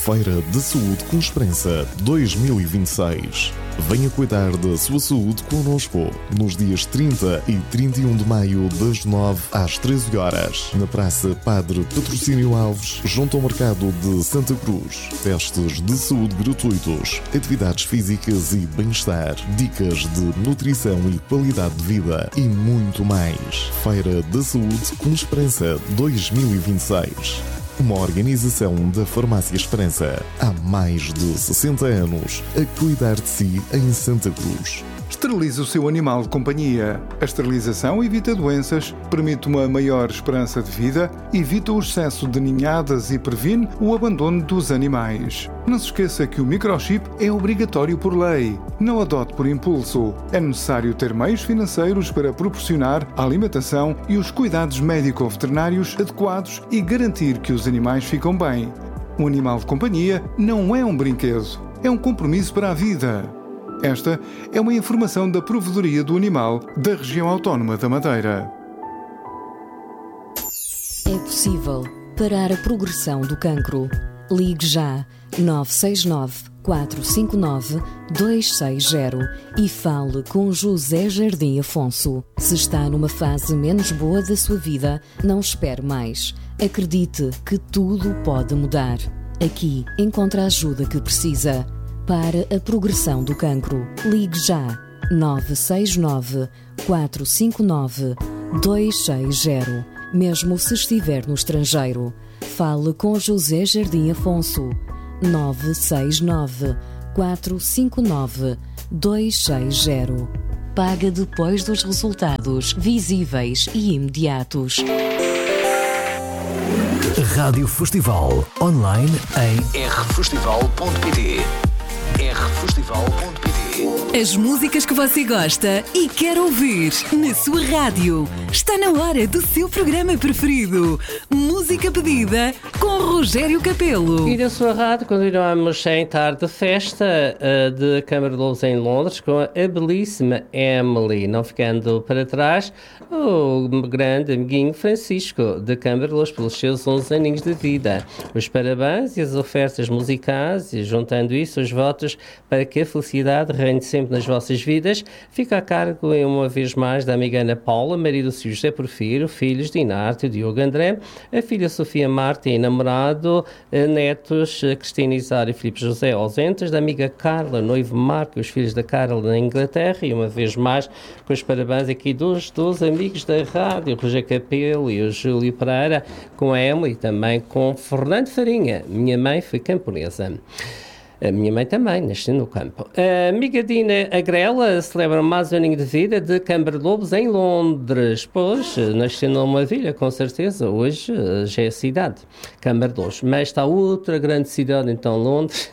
Feira de Saúde com Esperança 2026. Venha cuidar da sua saúde connosco nos dias 30 e 31 de maio, das 9 às 13 horas, na Praça Padre Patrocínio Alves, junto ao Mercado de Santa Cruz. Testes de saúde gratuitos, atividades físicas e bem-estar, dicas de nutrição e qualidade de vida e muito mais. Feira da Saúde com Esperança 2026. Uma organização da Farmácia Esperança. Há mais de 60 anos a cuidar de si em Santa Cruz. Esterilize o seu animal de companhia. A esterilização evita doenças, permite uma maior esperança de vida, evita o excesso de ninhadas e previne o abandono dos animais. Não se esqueça que o microchip é obrigatório por lei. Não adote por impulso. É necessário ter meios financeiros para proporcionar a alimentação e os cuidados médico-veterinários adequados e garantir que os animais ficam bem. Um animal de companhia não é um brinquedo, é um compromisso para a vida. Esta é uma informação da Provedoria do Animal da Região Autónoma da Madeira. É possível parar a progressão do cancro. Ligue já 969 459 260 e fale com José Jardim Afonso. Se está numa fase menos boa da sua vida, não espere mais. Acredite que tudo pode mudar. Aqui encontra a ajuda que precisa. Para a progressão do cancro, ligue já 969 459 260. Mesmo se estiver no estrangeiro, fale com José Jardim Afonso. 969 459 260. Paga depois dos resultados visíveis e imediatos. Rádio Festival online em rfestival.pt. rfestival.pt. As músicas que você gosta e quer ouvir na sua rádio. Está na hora do seu programa preferido. Música pedida com Rogério Capelo. E da sua rádio continuamos em tarde de festa de Câmara de Lobos em Londres com a belíssima Emily. Não ficando para trás, o grande amiguinho Francisco de Câmara de Lobos pelos seus 11 aninhos de vida. Os parabéns e as ofertas musicais e juntando isso os votos para que a felicidade reine sempre nas vossas vidas, fica a cargo uma vez mais da amiga Ana Paula, marido Sr. José Porfiro, filhos de Inácio, Diogo André, a filha Sofia Marta e namorado, netos Cristina Isário e Filipe José ausentes, da amiga Carla, noivo Marco, os filhos da Carla na Inglaterra e uma vez mais com os parabéns aqui dos amigos da rádio, o Rogério Capelo e o Júlio Pereira, com a Emily e também com Fernando Farinha. Minha mãe foi camponesa. A minha mãe também, nasceu no campo. A amiga Dina Agrela celebra mais um aninho de vida de Câmara de Lobos em Londres. Pois, nasceu numa vila, com certeza. Hoje já é cidade, Câmara de Lobos. Mas está outra grande cidade, então, Londres.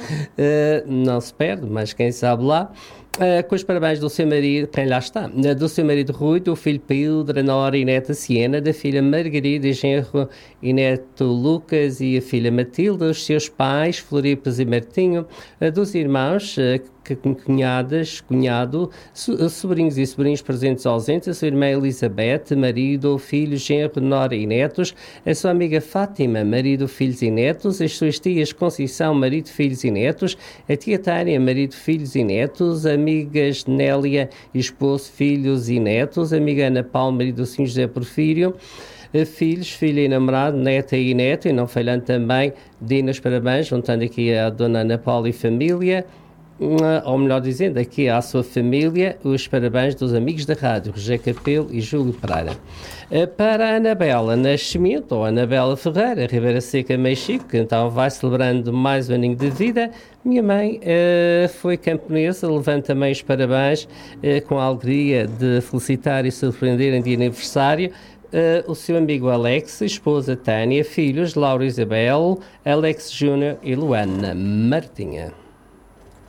Não se perde, mas quem sabe lá. Com os parabéns do seu marido, quem lá está, do seu marido Rui, do filho Pedro, da nora e neta Siena, da filha Margarida e genro e neto Lucas e a filha Matilde, os seus pais, Floripes e Martinho, dos irmãos, cunhadas, cunhado, sobrinhos e sobrinhos presentes ou ausentes, a sua irmã Elizabeth, marido, filhos, genro, nora e netos, a sua amiga Fátima, marido, filhos e netos, as suas tias Conceição, marido, filhos e netos, a tia Tânia, marido, filhos e netos, amigas Nélia, esposo, filhos e netos, a amiga Ana Paula, marido do Sr. José Porfírio, filhos, filha e namorado, neta e neto, e não falhando também, Dina os parabéns, juntando aqui a dona Ana Paula e família, ou melhor dizendo, aqui à sua família, os parabéns dos amigos da rádio, Rogério Capelo e Júlio Pereira. Para a Anabela Nascimento, ou Anabela Ferreira, Ribeira Seca, Mexico, que então vai celebrando mais um aninho de vida. Minha mãe foi camponesa, levanta também os parabéns com a alegria de felicitar e surpreender em dia de aniversário o seu amigo Alex, esposa Tânia, filhos Laura Isabel, Alex Júnior e Luana Martinha.